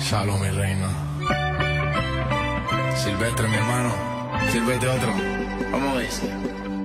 Salud, mi reina. Silvestre, mi hermano. Sírvete otro. Vamos a ver.